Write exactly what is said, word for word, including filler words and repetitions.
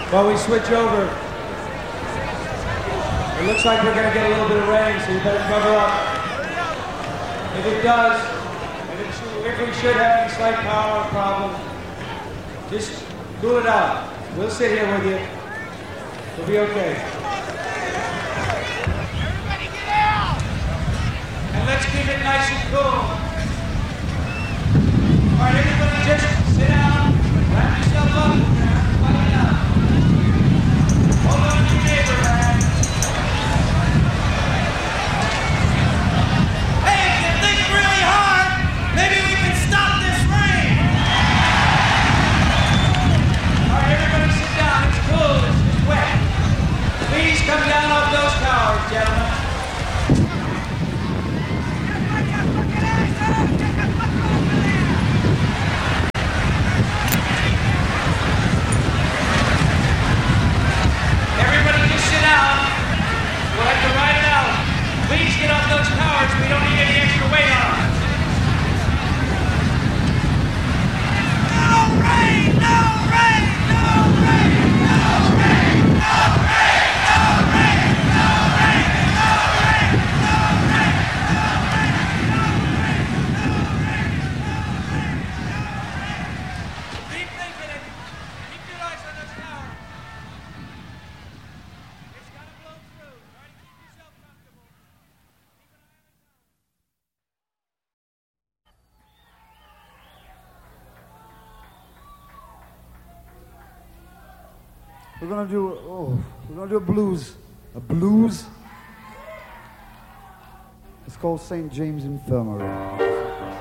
While we switch over, it looks like we're going to get a little bit of rain, so you better cover up. If it does, if, it should, if we should have any slight power problem, just cool it out. We'll sit here with you. We'll be okay. Everybody get out! And let's keep it nice and cool. All right, everybody just sit down, wrap yourself up, everybody down. Hold on to your neighbor, man. Hey, if you think really hard, maybe we can stop this rain! All right, everybody sit down. It's cool. It's, it's wet. Please come down off those towers, gentlemen. Everybody just sit down. We'll have to ride it out. Please get off those towers. We don't need any extra weight on them. No rain! No rain! No rain! No rain! No rain! No rain! No rain! No rain! No rain! No rain! No rain! No rain! No rain! Keep thinking it. Keep your eyes on those towers. It's gotta blow through. Try to keep yourself comfortable. Keep an eye on the towers. We're gonna do, oh, we're gonna do a blues. A blues? It's called Saint James Infirmary.